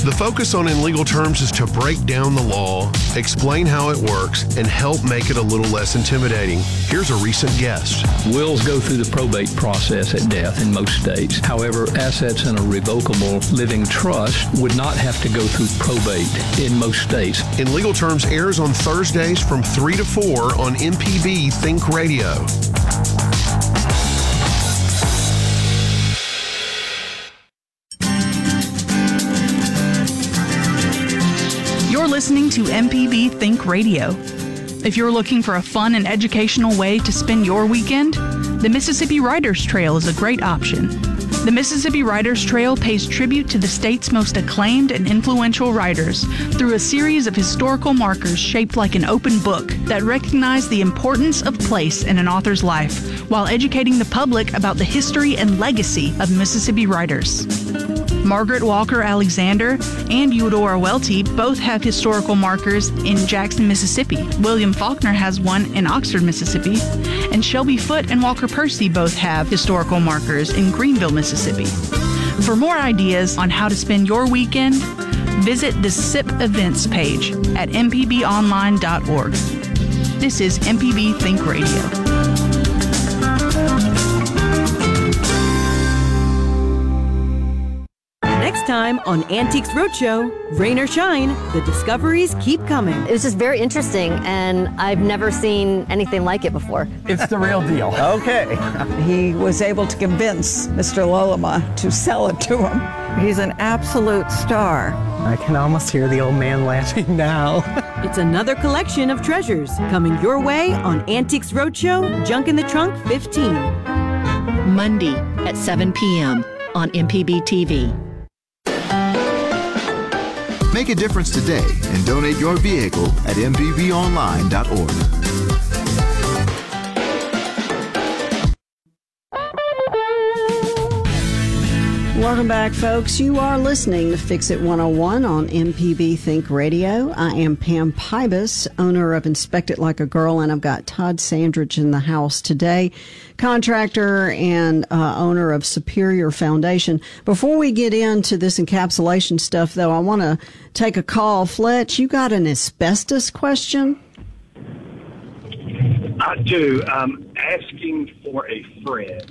The focus on In Legal Terms is to break down the law, explain how it works, and help make it a little less intimidating. Here's a recent guest. Wills go through the probate process at death in most states. However, assets in a revocable living trust would not have to go through probate in most states. In Legal Terms airs on Thursdays from 3 to 4 on MPB Think Radio. You're listening to MPB Think Radio. If you're looking for a fun and educational way to spend your weekend, the Mississippi Writers Trail is a great option. The Mississippi Writers Trail pays tribute to the state's most acclaimed and influential writers through a series of historical markers shaped like an open book that recognize the importance of place in an author's life while educating the public about the history and legacy of Mississippi writers. Margaret Walker Alexander and Eudora Welty both have historical markers in Jackson, Mississippi. William Faulkner has one in Oxford, Mississippi. And Shelby Foote and Walker Percy both have historical markers in Greenville, Mississippi. For more ideas on how to spend your weekend, visit the SIP events page at mpbonline.org. This is MPB Think Radio. Next time on Antiques Roadshow, rain or shine, the discoveries keep coming. It was just very interesting, and I've never seen anything like it before. It's the real deal. Okay. He was able to convince Mr. Lolema to sell it to him. He's an absolute star. I can almost hear the old man laughing now. It's another collection of treasures coming your way on Antiques Roadshow, Junk in the Trunk 15. Monday at 7 p.m. on MPB TV. Make a difference today and donate your vehicle at mpbonline.org. Welcome back, folks. You are listening to Fix It 101 on MPB Think Radio. I am Pam Pybus, owner of Inspect It Like a Girl, and I've got Todd Sandridge in the house today, contractor and owner of Superior Foundation. Before we get into this encapsulation stuff, though, I want to take a call. Fletch, you got an asbestos question? I do. I'm asking for a friend,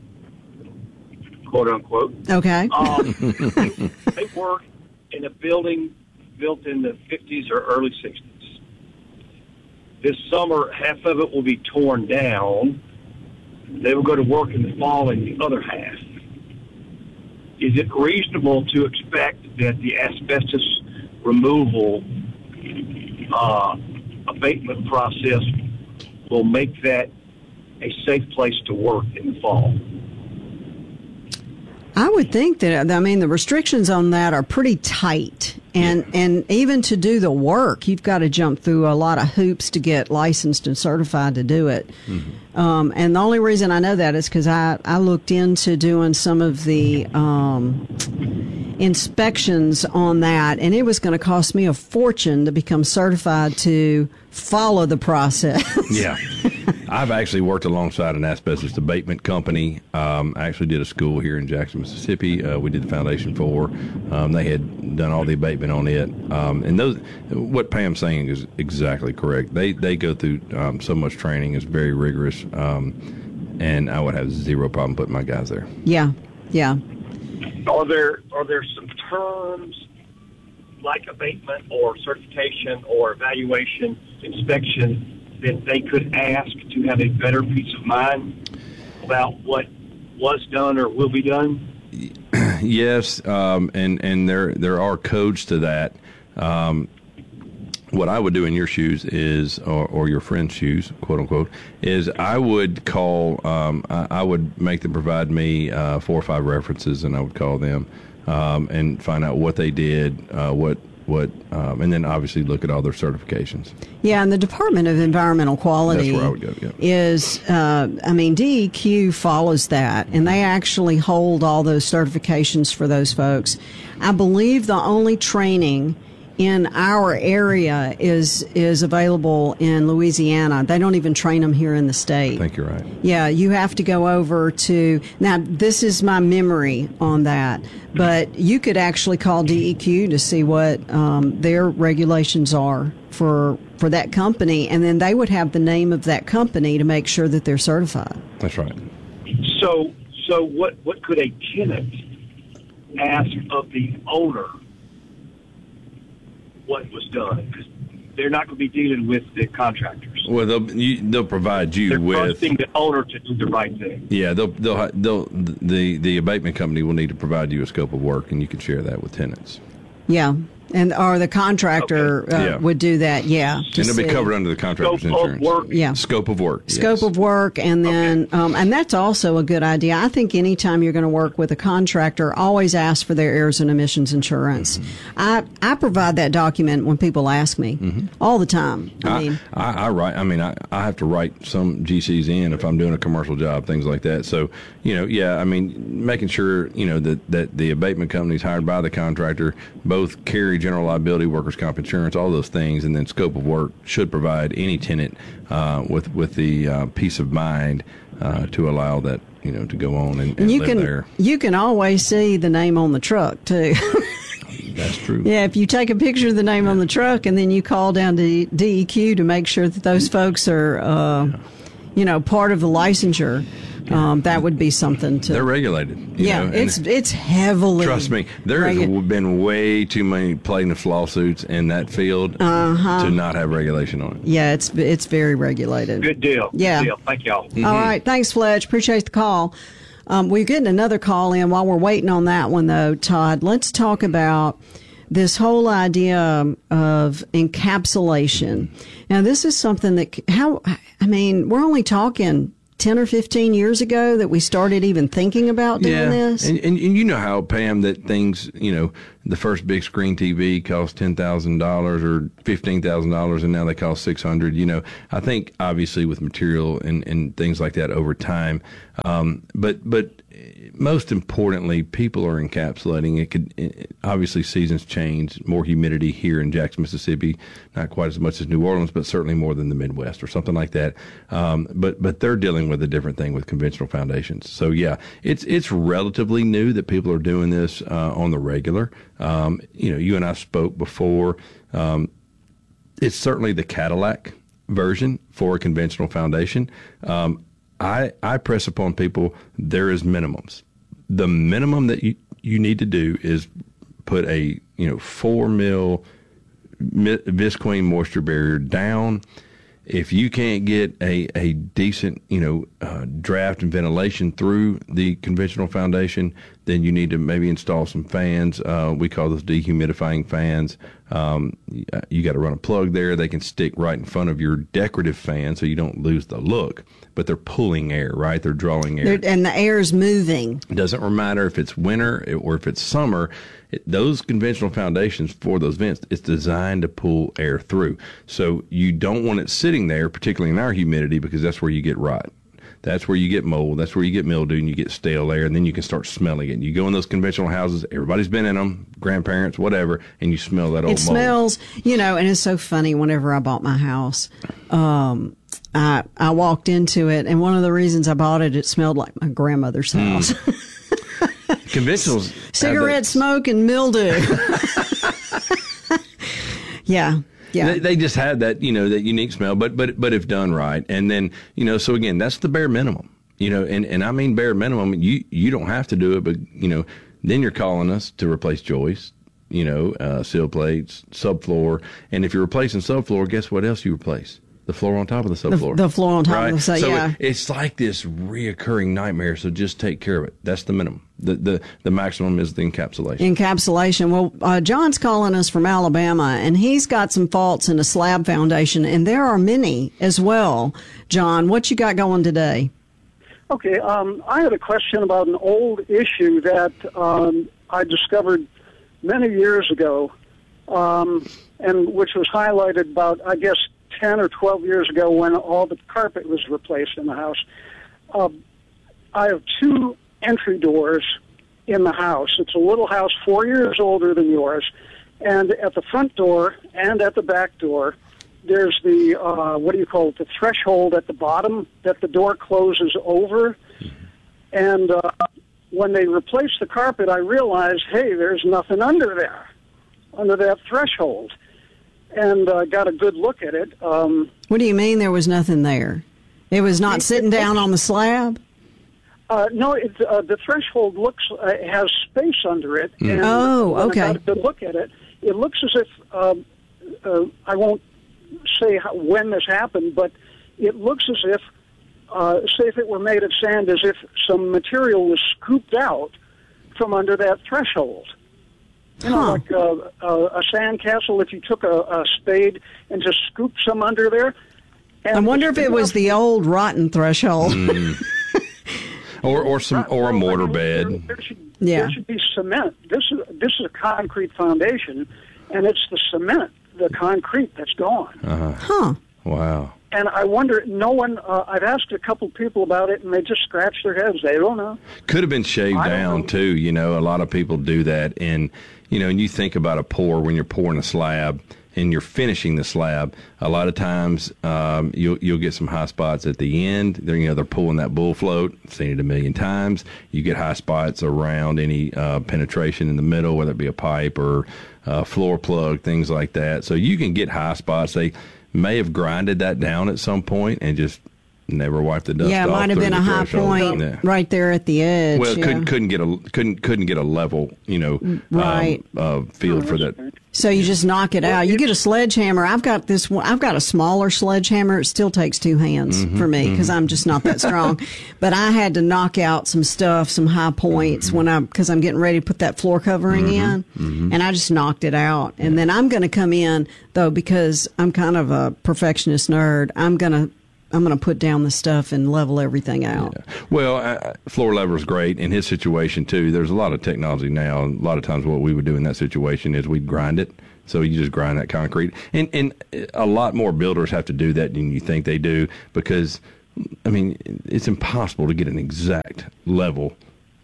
quote unquote. Okay. They work in a building built in the 50s or early 60s. This summer, half of it will be torn down. They will go to work in the fall in the other half. Is it reasonable to expect that the asbestos removal abatement process will make that a safe place to work in the fall? I would think that, I mean, the restrictions on that are pretty tight. And even to do the work, you've got to jump through a lot of hoops to get licensed and certified to do it. Mm-hmm. And the only reason I know that is because I looked into doing some of the inspections on that, and it was going to cost me a fortune to become certified to follow the process. Yeah. I've actually worked alongside an asbestos abatement company. I actually did a school here in Jackson, Mississippi. We did the foundation for. They had done all the abatement on it. And those, what Pam's saying is exactly correct. They go through so much training. It's very rigorous. And I would have zero problem putting my guys there. Yeah, yeah. Are there some terms like abatement or certification or evaluation, inspection, that they could ask to have a better peace of mind about what was done or will be done? Yes, and there are codes to that. What I would do in your shoes is, or your friend's shoes, quote unquote, is I would call, I would make them provide me 4 or 5 references, and I would call them and find out what they did, and then obviously look at all their certifications. Yeah, and the Department of Environmental Quality, that's where I would go, yeah, is, DEQ follows that, and they actually hold all those certifications for those folks. I believe the only training in our area is available in Louisiana. They don't even train them here in the state. I think you're right. Yeah, you have to go over to, now this is my memory on that, but you could actually call DEQ to see what their regulations are for that company, and then they would have the name of that company to make sure that they're certified. That's right. So what could a tenant ask of the owner what was done? Because they're not going to be dealing with the contractors. Well, they'll provide you they're with trusting the owner to do the right thing. Yeah, the abatement company will need to provide you a scope of work, and you can share that with tenants. Yeah, or the contractor would do that. Yeah, and it'll be covered under the contractor's insurance. Work. Yeah, scope of work. Scope of work, and then and that's also a good idea. I think anytime you're going to work with a contractor, always ask for their errors and omissions insurance. Mm-hmm. I provide that document when people ask me all the time. I have to write some GCs in if I'm doing a commercial job, things like that. So making sure that the abatement companies hired by the contractor both carry general liability, workers' comp insurance, all those things, and then scope of work should provide any tenant with the peace of mind to allow that to go on and live there. You can always see the name on the truck too. That's true. Yeah, if you take a picture of the name on the truck and then you call down to DEQ to make sure that those folks are part of the licensure. That would be something to. They're regulated. It's heavily. Trust me, there has been way too many plaintiff lawsuits in that field to not have regulation on it. Yeah, it's very regulated. Good deal. Yeah. Good deal. Thank y'all. Mm-hmm. All right, thanks, Fletch. Appreciate the call. We're getting another call in. While we're waiting on that one, though, Todd, let's talk about this whole idea of encapsulation. Now, this is something that we're only talking 10 or 15 years ago that we started even thinking about doing this. And you know how, Pam, that things, the first big screen TV cost $10,000 or $15,000 and now they cost $600. I think obviously with material and things like that over time. But most importantly, people are encapsulating. Obviously seasons change, more humidity here in Jackson, Mississippi, not quite as much as New Orleans, but certainly more than the Midwest or something like that. But they're dealing with a different thing with conventional foundations. So yeah, it's relatively new that people are doing this on the regular. You and I spoke before. It's certainly the Cadillac version for a conventional foundation. I press upon people, there is minimums. The minimum that you need to do is put a 4 mil Visqueen moisture barrier down. If you can't get a decent draft and ventilation through the conventional foundation, then you need to maybe install some fans. We call those dehumidifying fans. You got to run a plug there. They can stick right in front of your decorative fan so you don't lose the look. But they're pulling air, right? They're drawing air. And the air is moving. It doesn't matter if it's winter or if it's summer. Those conventional foundations for those vents, it's designed to pull air through. So you don't want it sitting there, particularly in our humidity, because that's where you get rot. That's where you get mold. That's where you get mildew and you get stale air, and then you can start smelling it. You go in those conventional houses, everybody's been in them, grandparents, whatever, and you smell that old mold. It smells, and it's so funny. Whenever I bought my house, I walked into it, and one of the reasons I bought it, it smelled like my grandmother's house. Conventionals. Cigarette smoke and mildew. Yeah. Yeah. They just had that, that unique smell, but if done right. And then, so again, that's the bare minimum, and I mean bare minimum, you don't have to do it, but, then you're calling us to replace joists, sill plates, subfloor. And if you're replacing subfloor, guess what else you replace? The floor on top of the subfloor. The floor on top of the subfloor, so yeah. It's like this reoccurring nightmare, so just take care of it. That's the minimum. The maximum is the encapsulation. Encapsulation. Well, John's calling us from Alabama, and he's got some faults in a slab foundation, and there are many as well. John, what you got going today? Okay, I had a question about an old issue that I discovered many years ago, and which was highlighted about, I guess, 10 or 12 years ago when all the carpet was replaced in the house. I have two entry doors in the house. It's a little house 4 years older than yours, And at the front door and at the back door, there's the, the threshold at the bottom that the door closes over. And when they replaced the carpet, I realized, hey, there's nothing under there, under that threshold. And got a good look at it. What do you mean there was nothing there? It was not sitting down on the slab? No, the threshold has space under it. And okay. I got a good look at it. It looks as if, I won't say when this happened, but it looks as if, say if it were made of sand, as if some material was scooped out from under that threshold. You know, like a sandcastle, if you took a spade and just scooped some under there. And I wonder if it was the old rotten threshold. or a mortar bed. There should be cement. This is a concrete foundation, and it's the cement, the concrete that's gone. Wow. And I wonder, no one, I've asked a couple people about it, and they just scratch their heads. They don't know. Could have been shaved down, too. You know, a lot of people do that. And, you know, and you think about a pour when you're pouring a slab and you're finishing the slab, a lot of times you'll get some high spots at the end. They're pulling that bull float. I've seen it a million times. You get high spots around any penetration in the middle, whether it be a pipe or floor plug, things like that. So you can get high spots. They may have grinded that down at some point and just never wiped the dust off. Yeah, it might have been a high point right there at the edge. Well, couldn't get a level, right field for that. So you just knock it out. You get a sledgehammer. I've got a smaller sledgehammer. It still takes two hands for me because I'm just not that strong. But I had to knock out some stuff, some high points because I'm getting ready to put that floor covering in, and I just knocked it out. And then I'm going to come in though because I'm kind of a perfectionist nerd. I'm going to put down the stuff and level everything out. Yeah. Well, floor level is great. In his situation, too, there's a lot of technology now. A lot of times what we would do in that situation is we'd grind it. So you just grind that concrete. And a lot more builders have to do that than you think they do because, I mean, it's impossible to get an exact level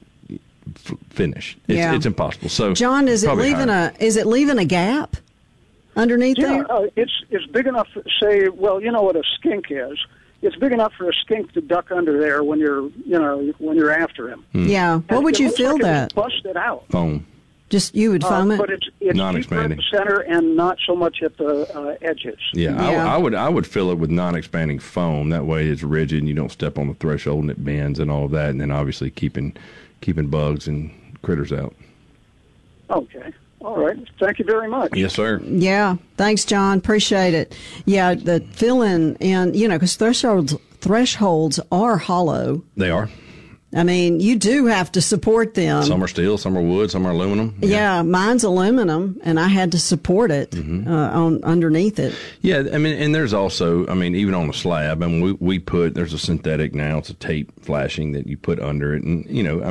finish. It's impossible. So, John, is it leaving a gap underneath there? It's big enough to say, well, you know what a skink is. It's big enough for a skink to duck under there when you're after him. Yeah. What would you fill that? Busted out. Foam. Just you would foam it, but it's non-expanding at the center and not so much at the edges. Yeah, I would fill it with non-expanding foam. That way it's rigid and you don't step on the threshold and it bends and all of that. And then obviously keeping bugs and critters out. Okay. All right. Thank you very much. Yes, sir. Yeah. Thanks, John. Appreciate it. Yeah, the filling and because thresholds are hollow. They are. I mean, you do have to support them. Some are steel, some are wood, some are aluminum. Yeah, mine's aluminum, and I had to support it on underneath it. Yeah, I mean, and there's also, even on the slab, and we put, there's a synthetic now, it's a tape flashing that you put under it, and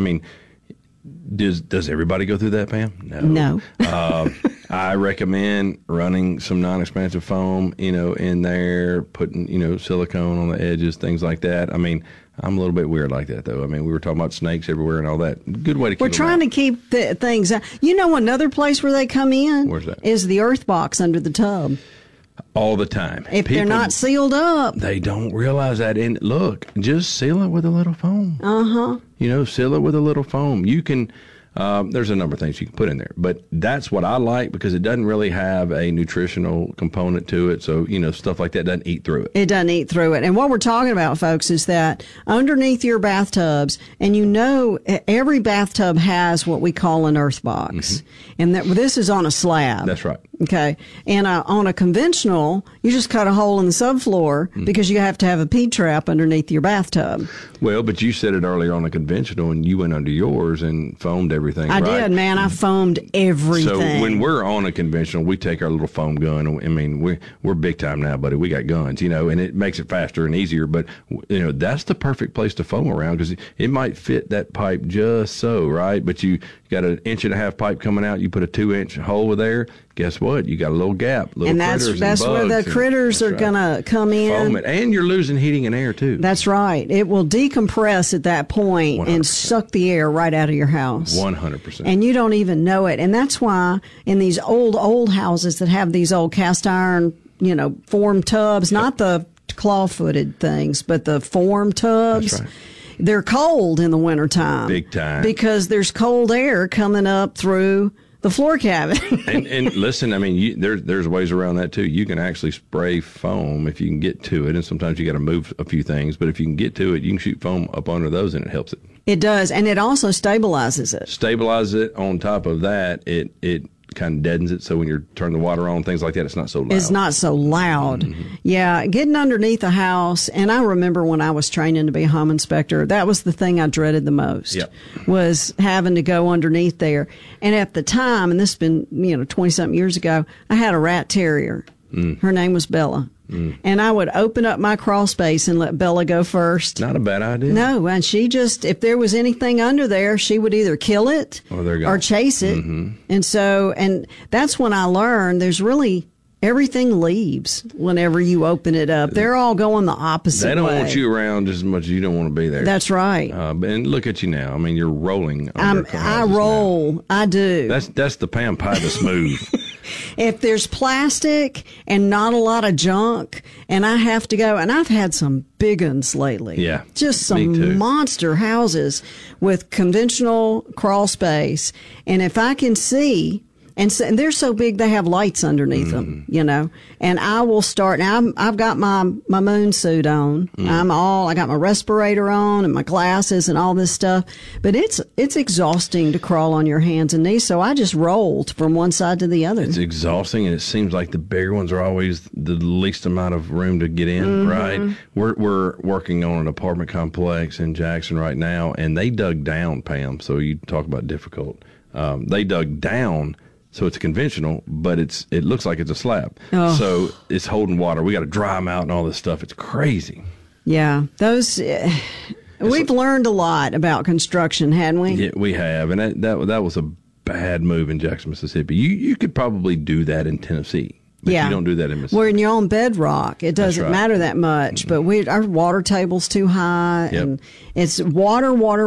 does everybody go through that, Pam? No. I recommend running some non-expansive foam, in there, putting, silicone on the edges, things like that. I'm a little bit weird like that, though. We were talking about snakes everywhere and all that. Good way to keep We're trying to keep things out. Another place where they come in? Where's that? Is the earth box under the tub. All the time. If they're not sealed up. They don't realize that. And look, just seal it with a little foam. Seal it with a little foam. You can... there's a number of things you can put in there, but that's what I like because it doesn't really have a nutritional component to it. So, stuff like that doesn't eat through it. It doesn't eat through it. And what we're talking about, folks, is that underneath your bathtubs, and every bathtub has what we call an earth box. And this is on a slab. That's right. Okay. And on a conventional, you just cut a hole in the subfloor because you have to have a pea trap underneath your bathtub. Well, but you said it earlier on a conventional, and you went under yours and foamed everything. I did, man. I foamed everything. So when we're on a conventional, we take our little foam gun. We're big time now, buddy. We got guns, and it makes it faster and easier. But that's the perfect place to foam around because it might fit that pipe just so, right? But you got an 1.5-inch pipe coming out. You put a 2-inch hole there. Guess what? You got a little gap. And that's where the critters are going to come in. Foam it. And you're losing heating and air, too. That's right. It will decompress at that point 100%. And suck the air right out of your house. 100%. 100%. And you don't even know it. And that's why in these old houses that have these old cast iron, form tubs, not the claw-footed things, but the form tubs. That's right. They're cold in the wintertime. Big time. Because there's cold air coming up through the floor cavity. and listen, I mean, there's ways around that too. You can actually spray foam if you can get to it, and sometimes you got to move a few things. But if you can get to it, you can shoot foam up under those, and it helps it. It does, and it also stabilizes it. Stabilizes it. On top of that, it kind of deadens it, so when you turn the water on, things like that, it's not so loud. It's not so loud. Mm-hmm. Yeah, getting underneath a house, and I remember when I was training to be a home inspector, that was the thing I dreaded the most, was having to go underneath there. And at the time, and this has been 20-something years ago, I had a rat terrier. Her name was Bella. And I would open up my crawl space and let Bella go first. Not a bad idea. No, and she just, if there was anything under there, she would either kill it or chase it. Mm-hmm. And that's when I learned there's really, everything leaves whenever you open it up. They're all going the opposite way. They don't want you around just as much as you don't want to be there. That's right. And look at you now. I mean, you're rolling. I roll. Now. I do. That's the Pam Pybus move. If there's plastic and not a lot of junk, and I have to go, and I've had some big ones lately. Yeah. Just some monster houses with conventional crawl space. And if I can see, and they're so big they have lights underneath them, and I will start. Now I've got my moon suit on. I got my respirator on and my glasses and all this stuff. But it's exhausting to crawl on your hands and knees. So I just rolled from one side to the other. It's exhausting, and it seems like the bigger ones are always the least amount of room to get in. Right? We're working on an apartment complex in Jackson right now, and they dug down, Pam. So you talk about difficult. They dug down. So it's conventional, but it looks like it's a slab. Oh. So it's holding water. We got to dry them out and all this stuff. It's crazy. Yeah, we've learned a lot about construction, hadn't we? Yeah, we have, and that was a bad move in Jackson, Mississippi. You could probably do that in Tennessee. But you don't do that in Mississippi. We're in your own bedrock. It doesn't matter that much. But our water table's too high, and it's water.